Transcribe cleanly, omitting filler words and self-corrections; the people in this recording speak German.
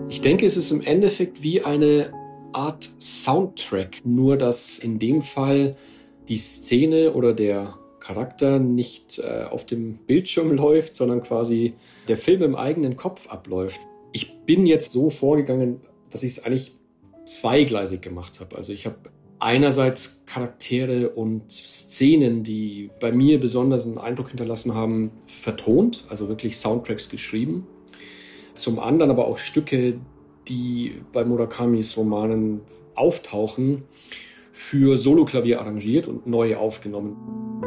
Ich denke, es ist im Endeffekt wie eine Art Soundtrack, nur dass in dem Fall die Szene oder der Charakter nicht auf dem Bildschirm läuft, sondern quasi der Film im eigenen Kopf abläuft. Ich bin jetzt so vorgegangen, dass ich es eigentlich zweigleisig gemacht habe. Also ich habe einerseits Charaktere und Szenen, die bei mir besonders einen Eindruck hinterlassen haben, vertont, also wirklich Soundtracks geschrieben. Zum anderen aber auch Stücke, die bei Murakamis Romanen auftauchen, für Soloklavier arrangiert und neu aufgenommen.